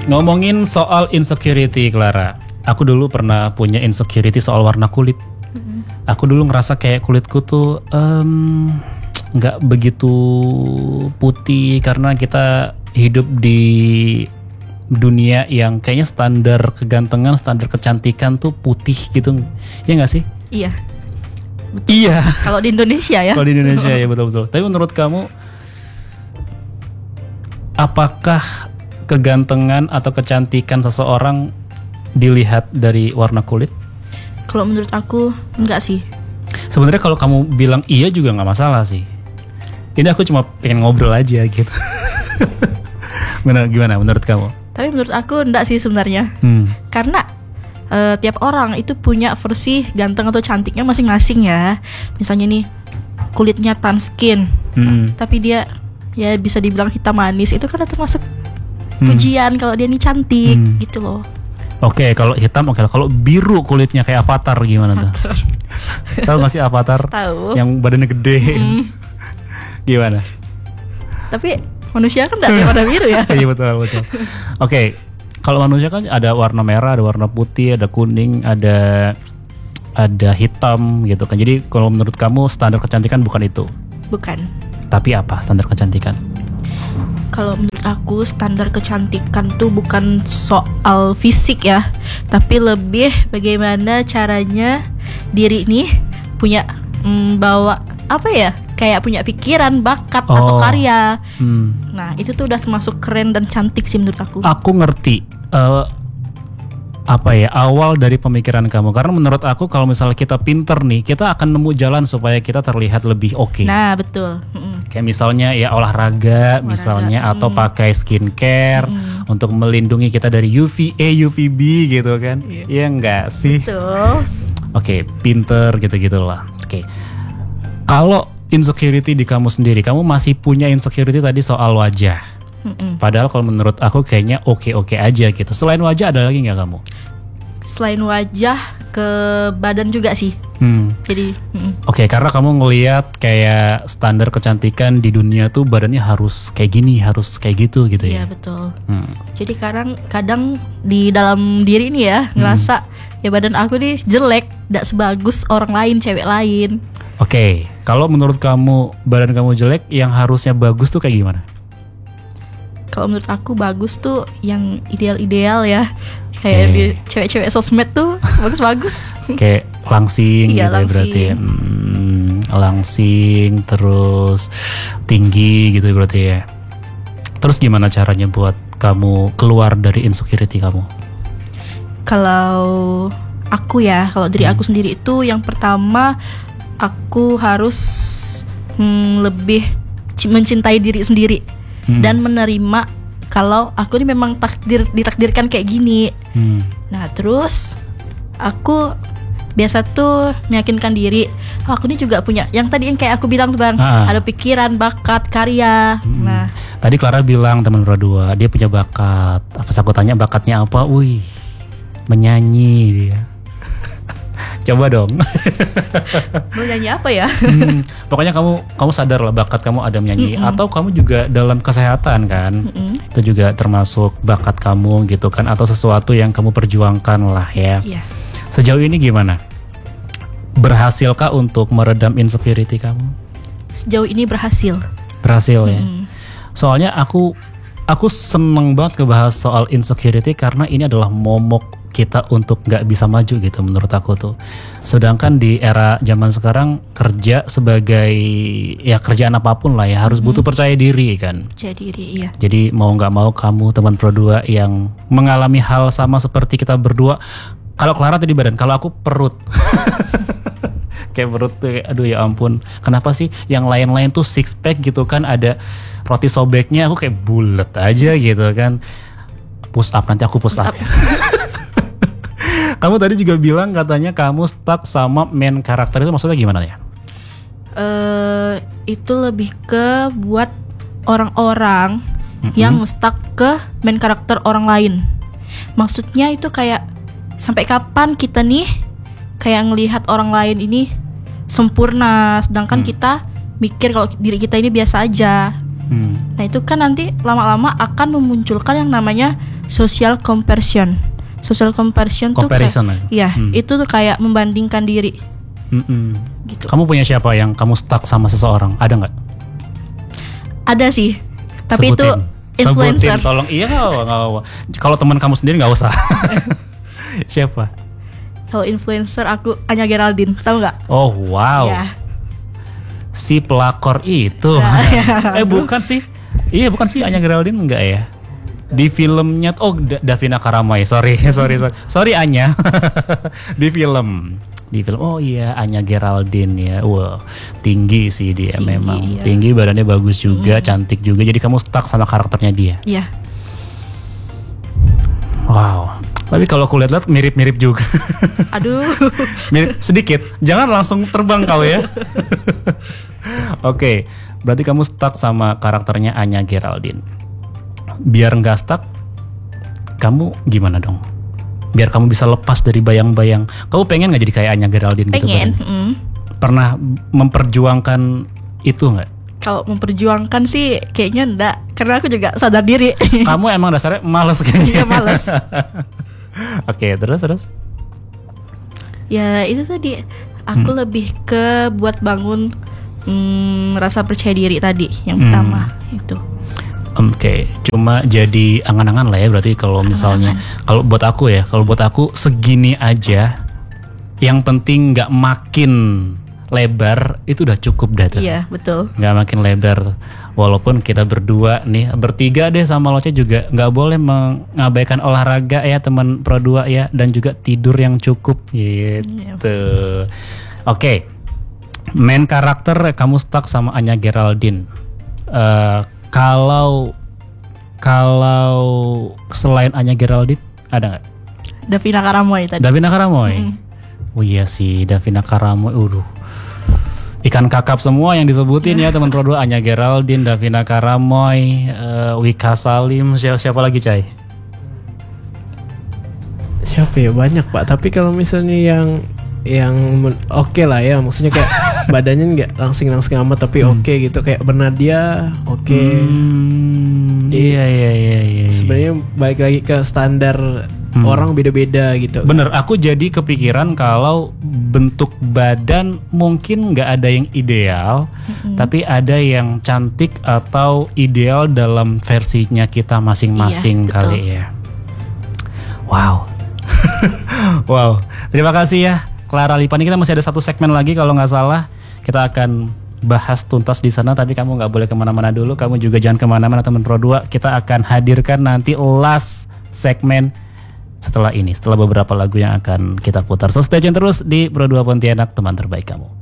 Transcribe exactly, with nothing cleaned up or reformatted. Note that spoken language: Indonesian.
Ngomongin soal insecurity, Clara. Aku dulu pernah punya insecurity soal warna kulit. Mm-hmm. Aku dulu ngerasa kayak kulitku tuh um, gak begitu putih karena kita hidup di dunia yang kayaknya standar kegantengan, standar kecantikan tuh putih gitu. Ya gak sih? Iya. Betul. Iya. Kalau di Indonesia ya. Kalau di Indonesia ya betul-betul. Tapi menurut kamu, apakah kegantengan atau kecantikan seseorang dilihat dari warna kulit? Kalau menurut aku enggak sih. Sebenarnya kalau kamu bilang iya juga nggak masalah sih. Ini aku cuma pengen ngobrol aja gitu. Benar, gimana menurut kamu? Tapi menurut aku enggak sih sebenarnya. Hmm. Karena uh, tiap orang itu punya versi ganteng atau cantiknya masing-masing ya. Misalnya nih kulitnya tan skin, hmm. tapi dia ya bisa dibilang hitam manis, itu kan termasuk pujian hmm. kalau dia nih cantik hmm. gitu loh. Oke, okay, kalau hitam oke. Okay. Kalau biru kulitnya kayak Avatar gimana Avatar. tuh? Tahu nggak sih Avatar? Tahu. Yang badannya gede. Hmm. Gimana? Tapi manusia kan nggak kayak warna biru ya? Iya betul betul. Oke, okay. Kalau manusia kan ada warna merah, ada warna putih, ada kuning, ada ada hitam gitu kan. Jadi kalau menurut kamu standar kecantikan bukan itu? Bukan. Tapi apa standar kecantikan? Kalau menurut aku standar kecantikan tuh bukan soal fisik ya, tapi lebih bagaimana caranya diri nih punya mm, bawa apa ya, kayak punya pikiran, bakat oh. atau karya. hmm. Nah itu tuh udah termasuk keren dan cantik sih menurut aku. Aku ngerti uh, apa ya awal dari pemikiran kamu, karena menurut aku kalau misalnya kita pinter nih, kita akan nemu jalan supaya kita terlihat lebih oke. Okay. Nah betul. Mm-mm. Kayak misalnya ya olahraga, olahraga misalnya mm. atau pakai skincare mm. untuk melindungi kita dari U V A, U V B gitu kan? Iya yeah. enggak sih? Betul. Oke, okay, pinter gitu-gitulah. Oke, okay. Kalau insecurity di kamu sendiri, kamu masih punya insecurity tadi soal wajah. Mm-mm. Padahal kalau menurut aku kayaknya oke-oke aja gitu. Selain wajah ada lagi nggak kamu? Selain wajah ke badan juga sih. Hmm. Jadi oke, okay, karena kamu ngelihat kayak standar kecantikan di dunia tuh badannya harus kayak gini, harus kayak gitu gitu ya. Iya betul. Hmm. Jadi kadang kadang di dalam diri ini ya ngerasa hmm. ya badan aku nih jelek, gak sebagus orang lain, cewek lain. Oke, okay, kalau menurut kamu badan kamu jelek, yang harusnya bagus tuh kayak gimana? Kalau menurut aku bagus tuh yang ideal-ideal ya. Kayak okay. di cewek-cewek sosmed tuh bagus-bagus. Kayak langsing iya, gitu langsing. Ya berarti ya. Hmm, langsing terus tinggi gitu berarti ya. Terus gimana caranya buat kamu keluar dari insecurity kamu? Kalau aku ya, kalau dari hmm. aku sendiri itu yang pertama aku harus hmm, lebih mencintai diri sendiri. Hmm. Dan menerima kalau aku ini memang takdir ditakdirkan kayak gini. Hmm. Nah terus aku biasa tuh meyakinkan diri, oh, aku ini juga punya yang tadi yang kayak aku bilang tuh bang, ah. ada pikiran, bakat, karya. Hmm. Nah tadi Clara bilang teman berdua dia punya bakat. Apa aku tanya bakatnya apa? Wih, menyanyi dia. Coba dong. Mau nyanyi apa ya? hmm, pokoknya kamu kamu sadar lah bakat kamu ada menyanyi. Mm-mm. Atau kamu juga dalam kesehatan kan. Mm-mm. Itu juga termasuk bakat kamu gitu kan. Atau sesuatu yang kamu perjuangkan lah ya. Yeah. Sejauh ini gimana? Berhasilkah untuk meredam insecurity kamu? Sejauh ini berhasil. Berhasil ya. Mm. Soalnya aku aku seneng banget ngebahas soal insecurity karena ini adalah momok kita untuk nggak bisa maju gitu menurut aku tuh. Sedangkan di era zaman sekarang kerja sebagai ya kerjaan apapun lah ya harus butuh hmm. percaya diri kan. Percaya diri iya. Jadi mau nggak mau kamu teman berdua yang mengalami hal sama seperti kita berdua. Kalau Clara tadi badan, kalau aku perut. Kayak perut tuh kayak, aduh ya ampun. Kenapa sih yang lain-lain tuh six pack gitu kan, ada roti sobeknya, aku kayak bulet aja gitu kan. Push up, nanti aku push, push up, up ya. Kamu tadi juga bilang katanya kamu stuck sama main karakter, itu maksudnya gimana ya? Uh, itu lebih ke buat orang-orang mm-hmm. yang stuck ke main karakter orang lain. Maksudnya itu kayak sampai kapan kita nih kayak ngelihat orang lain ini sempurna, sedangkan mm. kita mikir kalau diri kita ini biasa aja. Mm. Nah itu kan nanti lama-lama akan memunculkan yang namanya social comparison. Social comparison, Comparison, tuh kayak, ya, hmm. itu tuh kayak membandingkan diri. Mm-mm. Gitu. Kamu punya siapa yang kamu stuck sama seseorang? Ada nggak? Ada sih, tapi Sebutin. itu influencer. Sebutin, tolong. Iya nggak apa, nggak apa. Kalau teman kamu sendiri nggak usah. Siapa? Kalau influencer aku Anya Geraldine, tahu nggak? Oh wow. Ya. Si pelakor itu. Nah, ya. eh bukan sih. Iya bukan sih Anya Geraldine enggak ya? Di filmnya oh Da- Davina Karamay. Sorry, sorry, sorry. Sorry Anya. Di film. Di film. Oh iya Anya Geraldine ya. Wow, tinggi sih dia Tinggi, memang. iya. Tinggi, badannya bagus juga, mm. cantik juga. Jadi kamu stuck sama karakternya dia. Iya. Wow. Tapi kalau aku lihat-lihat mirip-mirip juga. Aduh. Mirip sedikit. Jangan langsung terbang kau ya. Oke, berarti kamu stuck sama karakternya Anya Geraldine. Biar nggak stuck, kamu gimana dong? Biar kamu bisa lepas dari bayang-bayang. Kamu pengen nggak jadi kayak Anya Geraldine gitu? Pengen. Kan? Mm. Pernah memperjuangkan itu nggak? Kalau memperjuangkan sih kayaknya enggak, karena aku juga sadar diri. Kamu emang dasarnya malas kayaknya. Iya males. Oke, terus terus. Ya itu tadi, aku hmm. lebih ke buat bangun hmm, rasa percaya diri tadi yang Hmm. pertama itu. Oke, okay. Cuma jadi angan-angan lah ya berarti kalau misalnya kalau buat aku ya, kalau buat aku segini aja, yang penting nggak makin lebar itu udah cukup dah tuh. Iya betul. Nggak makin lebar, walaupun kita berdua nih bertiga deh sama Loce juga nggak boleh mengabaikan olahraga ya teman Pro dua ya, dan juga tidur yang cukup gitu. Oke, okay. Main karakter kamu stuck sama Anya Geraldine. Uh, Kalau kalau selain Anya Geraldine ada nggak? Davina Karamoy tadi. Davina Karamoy. Mm-hmm. Oh iya sih Davina Karamoy. Udah. Ikan kakap semua yang disebutin ya teman Pro dua. Anya Geraldine, Davina Karamoy, uh, Wika Salim, siapa, siapa lagi Cai? Siapa ya, banyak Pak. Tapi kalau misalnya yang yang oke okay lah ya, maksudnya kayak badannya nggak langsing-langsing amat tapi hmm. oke okay gitu, kayak Bernadia oke. Okay. Hmm, iya iya iya iya. Sebenarnya balik lagi ke standar hmm. orang beda-beda gitu. Bener, kan? Aku jadi kepikiran kalau bentuk badan mungkin nggak ada yang ideal, hmm. tapi ada yang cantik atau ideal dalam versinya kita masing-masing iya, kali ya. Wow. Wow, terima kasih ya Clara Lipani. Kita masih ada satu segmen lagi kalau nggak salah. Kita akan bahas tuntas di sana, tapi kamu nggak boleh kemana-mana dulu. Kamu juga jangan kemana-mana teman Pro dua. Kita akan hadirkan nanti last segmen setelah ini, setelah beberapa lagu yang akan kita putar. So stay tune terus di Pro dua Pontianak, teman terbaik kamu.